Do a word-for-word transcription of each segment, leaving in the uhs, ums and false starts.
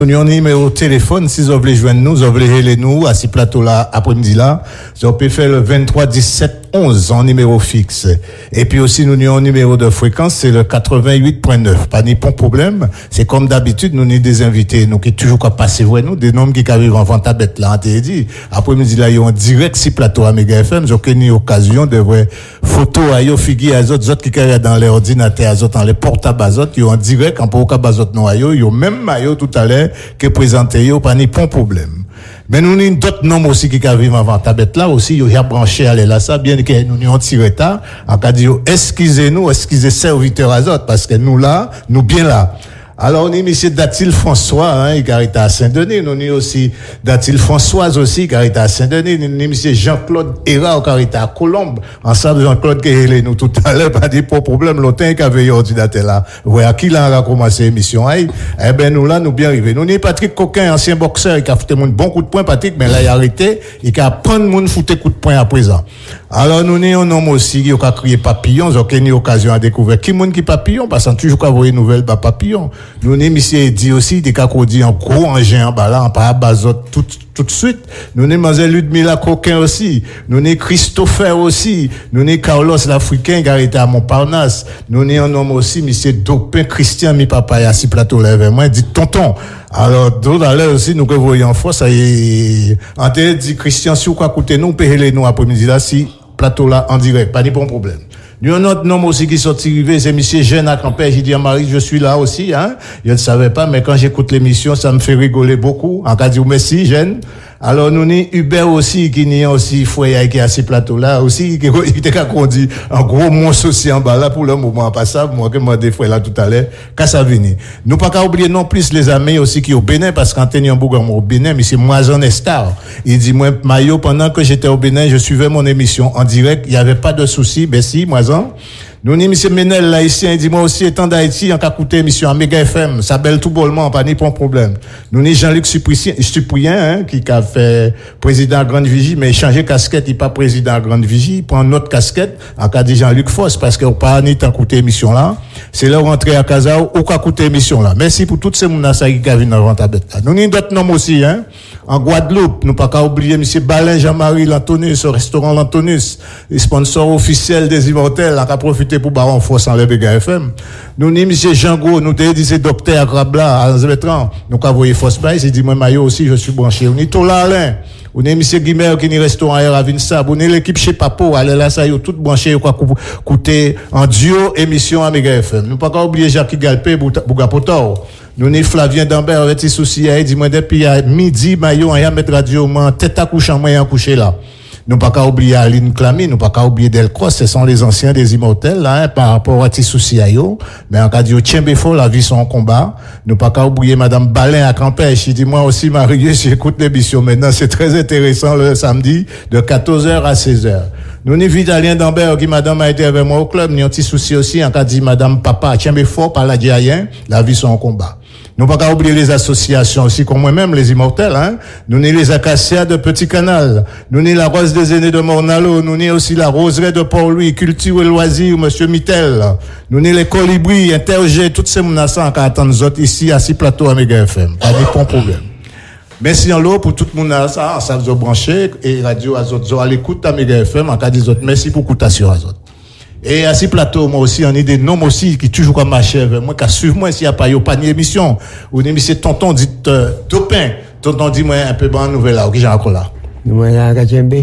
Nous avons un numéro de téléphone, si vous voulez joindre nous, vous voulez aller nous, à ce plateau-là, après-midi là, vous pouvez faire le vingt-trois dix-sept onze en numéro fixe. Et puis aussi, nous avons un numéro de fréquence, c'est le quatre-vingt-huit point neuf. Pas ni pas problème. C'est comme d'habitude, nous avons des invités, nous qui toujours qu'à passer voir nous, des noms qui arrivent en vente à bête là, on t'a dit. Après-midi là, ils ont direct si plateau à Mega F M, j'ai aucune occasion de voir photos à yo, figures à autres, autres qui carrent dans les ordinateurs, à autres, dans les portables à autres, ils ont direct, en pour cas autres non à yo, ils ont même maillot tout à l'heure, que présenté yo, pas ni pas problème. Mais nous avons d'autres noms aussi qui vivent avant ta bête là aussi, ils ont branché à là ça, bien que nous avons tiré retard, en cas de excusez-nous, excusez serviteurs à autres, parce que nous là, nous bien là. Alors, on est monsieur Datil François, hein, qui est à Saint-Denis. Nous avons aussi Datil Françoise aussi, qui est à Saint-Denis. Nous avons monsieur Jean-Claude Héra, qui est à Colombe. Ensemble, Jean-Claude qui est nous tout à l'heure, pas dit pas problème, l'autre qui avait ordinateur là. Voilà, qui l'a a commencé l'émission, hein. Eh ben, nous là, nous bien arrivés. Nous avons Patrick Coquin, ancien boxeur, qui a foutu un bon coup de poing, Patrick, mais là, il a arrêté, et qui a prendre mon foutu coup de poing à présent. Alors, nous avons un homme aussi, qui a crié papillon, j'ai aucune occasion à découvrir. Qui monde qui papillon? Parce qu'on toujours qu'à voir une nouvelle, bah, papillon. Nous, avons monsieur dit aussi, des cas qu'on dit en gros engin en bas là, en pas bazot tout, tout de suite. Nous avons mademoiselle Ludmila Coquin aussi. Nous avons Christopher aussi. Nous avons Carlos l'Africain, qui a été à Montparnasse. Nous avons un homme aussi, monsieur Dopin Christian, mi papa, à si plateau là, avec moi, dit tonton. Alors, tout à l'heure aussi, nous voyons en force, ça y est, en tête, dit Christian, si vous écoutez nous, payez nous après-midi là, si plateau là, en direct, pas de bon problème. Nous avons un autre nom aussi qui sont arrivés, c'est monsieur Jeune à Campère. J'ai dit à Marie, je suis là aussi, hein. Je ne savais pas, mais quand j'écoute l'émission, ça me fait rigoler beaucoup. En cas de merci, Jeune. Alors, nous avons Hubert aussi, qui n'y a aussi, foyer, qui est à ces plateaux-là, aussi, qui était qu'à conduire un gros monstre aussi en bas là, pour le moment passable, moi, que moi, des fois là tout à l'heure, qu'à ça venir. Nous pas qu'à oublier non plus les amis aussi qui au Bénin, parce qu'en tenant Bougon au Bénin, mais c'est Moison Estar. Il dit, moi, Mayo, pendant que j'étais au Bénin, je suivais mon émission en direct, il n'y avait pas de souci, ben si, Moison. Nous, ni monsieur Menel, là, ici, il dit, moi aussi, étant d'Haïti, en cas écouté émission à Mega F M, ça belle tout bollement, pas ni pas de problème. Nous, ni Jean-Luc Suprien, hein, qui a fait président à Grande Vigie, mais changer casquette, il pas président à Grande Vigie, il prend notre casquette, en cas de Jean-Luc Foss, parce qu'on pas ni tant écouté émission là. C'est là rentrer à Casa, ou qu'à écouter émission là. Merci pour toutes ces mounas qui viennent avant ta bête là. Nous, ni d'autres noms aussi, hein. En Guadeloupe, nous pas qu'à oublier monsieur Balin Jean-Marie Lantonus, au restaurant Lantonus, sponsor officiel des Immortels, qui a profité pour Baron Foss en Mega F M. Nous, ni monsieur Django, nous t'ai dit c'est docteur Grabla, à Zétran. Nous, qu'à voyer Foss Bay, il dit, moi, maillot aussi, je suis branché. On est tout là, Alain. On est monsieur Guimer qui est restaurant à Ravinsab. On est l'équipe chez Papo, allez là, ça y est, tout branché, quoi, coûter en duo émission à Mega F M. Nous pas qu'à oublier Jacques Galpé, Bougapotor. Nous n'est Flavien Dambert avec ses soucis, il dit, moi, depuis à midi, maillot, il y a mettre radio, moi, tête à coucher, moi, en coucher là. Nous pas qu'à oublier Aline Clamy, nous pas qu'à oublier Delcroix, ce sont les anciens des Immortels, là, hein, par rapport à tes soucis à eux. Mais en cas de Tchembefo, la vie sont en combat. Nous pas qu'à oublier Madame Balin à Campèche. Il dit, moi aussi, marié, j'écoute l'émission maintenant. C'est très intéressant le samedi, de quatorze heures à seize heures. Nous n'y Vitalien Dambert, qui madame a été avec moi au club, nous un petit souci aussi, en cas de Madame Papa, Tchembefo, par la Diayen, la vie sont en combat. Nous pas qu'à oublier les associations aussi, comme moi-même, les Immortels, hein. Nous n'y les Acacias de Petit Canal. Nous n'y la Rose des Aînés de Mornalo. Nous n'y aussi la Roseraie de Port-Louis, Culture et Loisirs, Monsieur Mittel. Nous n'y les Colibris, Intergé, toutes ces menaçants qui attendent nous autres ici, à six plateaux à Mega F M. Pas de bon problème. Merci en l'eau pour tout le monde à ça, ça vous branché, et radio à autres, à l'écoute à Mega F M, en cas des autres. Merci pour l'écoutation à autres. Et à ces plateaux, moi aussi, on a des noms aussi qui toujours comme ma chèvre. Moi, qui suivent moi s'il n'y a pas, il n'y a pas d'émission. Ou une émission tonton dit, euh, Topin. Tonton dit moi un peu bonne nouvelle là, ok, j'ai encore là. Nous, on a Kachembe.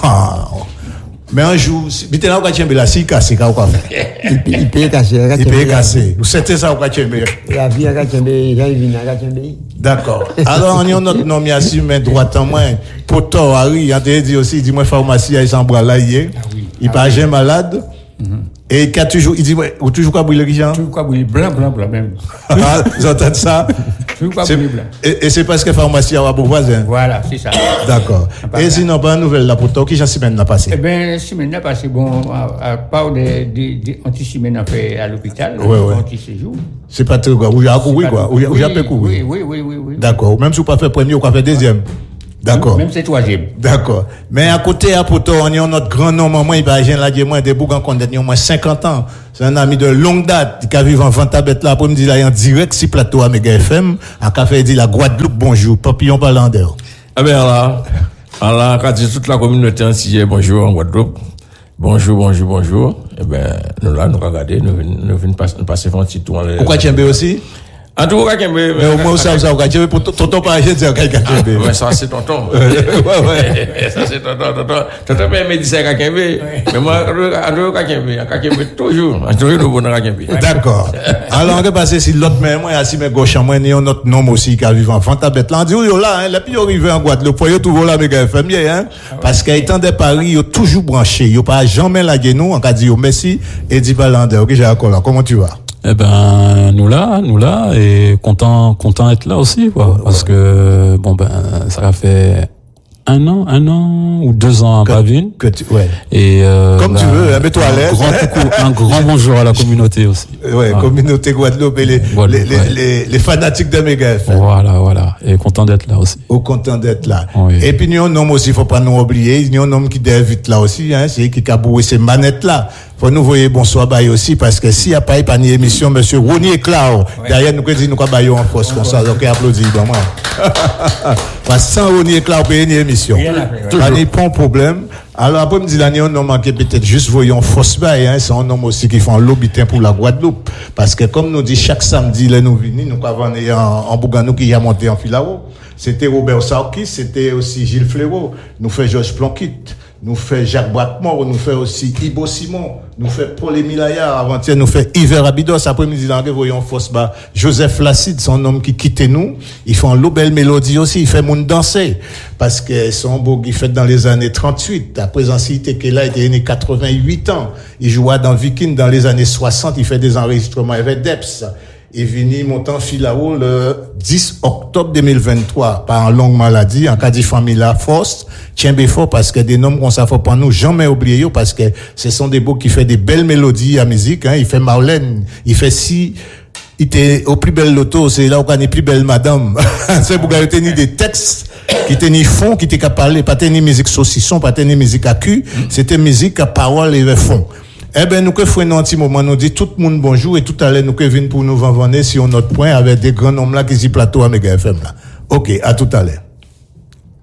Mais un jour, vite là, au Kachembe là, si cassé, qu'à quoi faire? Il peut casser, il peut casser. Vous savez ça au Kachembe? La vie à Kachembe, il vient à Kachembe. D'accord. Alors, on y a notre nomination, mais droit en moins. Poto, Harry, il a dit aussi, il dit moi, pharmacie, il s'en bras là, hier. Il pas jamais malade. Mm-hmm. Et qui a toujours, il dit, ouais, ou toujours quoi brûler, Richard? Toujours quoi brûler, blanc, blanc, blanc, même. Ah, vous entendez ça? Toujours quoi brûler, blanc. Et, et c'est parce que pharmacie a pour voisin? Voilà, c'est ça. D'accord. Et sinon, pas une nouvelle là pour toi, qui j'en semaine n'a passé? Eh bien, semaine n'a passé, bon, à, à part des, des, des anti-semaines à fait à l'hôpital, ouais, ouais. anti-séjour. C'est pas très grave. Ou j'ai couru, quoi. Ou j'ai pas couru. Oui, oui, oui, oui, oui. D'accord. Même si vous pas fait premier, ou pas fait deuxième. D'accord. Même c'est troisième. D'accord. Mais à côté, à Poto, on a notre grand nom, maman, il va agir là, moi, des boucs en condamné, il y a au moins cinquante ans. C'est un ami de longue date, qui a vécu en Ventabette là, après me dit là, il est en direct, si plateau à Mega F M, à café, il dit la Guadeloupe, bonjour, papillon Palander. Ah ben là, là, quand toute la communauté entière, bonjour en Guadeloupe. Bonjour, bonjour, bonjour. Eh ben, nous là, nous regardons, nous, nous venons passer, passer un petit tour. Pourquoi tu aimes aussi? En tout cas, mais au moins, vous savez, vous savez, pour tonton pas agir, c'est Kakembe. Mais ça, c'est tonton. Ouais, ouais. Ça, c'est tonton, tonton. Tonton peut me dire c'est Kakembe. Mais moi, en tout cas, Kakembe, Kakembe, toujours. Toujours, nous, bon, Kakembe. D'accord. Alors, on va passer si l'autre, mais moi, assis, mais gauche, moi, il y a un autre nom aussi qui a vécu en Fantabette. Là, on dit, oh, là, hein, là, puis, il arrive en Guadeloupe, il y a toujours là, Mega F M, hein. Parce qu'étant des paris, il y a toujours branché. Il n'y a pas jamais la nous, on a dit, oh, merci, Eddie Balander. Ok, j'ai accord là. Comment tu vas? Eh ben, nous là, nous là, et content, content d'être là aussi, quoi. Parce ouais. que, bon, ben, ça a fait un an, un an ou deux ans à Pavine. Que tu, ouais. Et, euh, comme là, tu veux, mets-toi à l'aise. Un grand coucou, un grand bonjour à la communauté aussi. Ouais, ah. communauté Guadeloupe et les, Guadeloupe, les, ouais. les, les fanatiques de Mega F M. Voilà, voilà. Et content d'être là aussi. Oh, content d'être là. Oui. Et puis, nous, un homme aussi, faut pas nous oublier. Il y a un homme qui vite là aussi, hein. C'est qui a boué ces manettes là. Faut nous voyer bonsoir bail aussi, parce que s'il n'y a pas eu une émission, monsieur Ronier Clau, ouais. derrière nous, nous nous bailler en force comme ça, donc applaudis, bon, moi. Parce que sans Ronier Clau, il y a une émission. Pas de problème. Alors, après, me dit, là, on a manqué peut-être juste voyons force bail, hein. C'est un homme aussi qui fait un lobbytin pour la Guadeloupe. Parce que, comme nous dit chaque samedi, là, nous venons, nous avons en, en Bouganou qui a monté en Filao. C'était Robert Sarkis, c'était aussi Gilles Fléau, nous fait Georges Plonquit. Nous fait Jacques Boitmore, nous fait aussi Ibo Simon, nous fait Paul Emilaya, avant-hier nous fait Yves Abidos, après-midi là, voyons force bas, Joseph Lacide, son homme qui quitte nous, il fait une belle mélodie aussi, il fait moun danser, parce que son beau qui fait dans les années trente-huit, à présent, il était là, il était né quatre-vingt-huit ans, il jouait dans Viking dans les années soixante, il fait des enregistrements avec Deps. Il venu montant Filao le dix octobre deux mille vingt-trois par une longue maladie, en cas de famille la force, tient fort parce que des noms qu'on ça faut pas nous jamais oublier parce que ce sont des beaux qui fait des belles mélodies à musique, hein. Il fait Marlène, il fait si, il était au plus belle loto, c'est là où on est plus belle madame. C'est pour gagner tenir des textes qui tenaient fond, qui étaient qu'à parler, pas tenir musique saucisson, pas tenir musique à cul, c'était musique à parole et fond. Eh ben, nous que faisons un petit moment, nous dit tout le monde bonjour et tout à l'heure, nous que venons pour nous vendre sur notre point avec des grands noms là qui s'y plateau à Mega F M là. Ok, à tout à l'heure.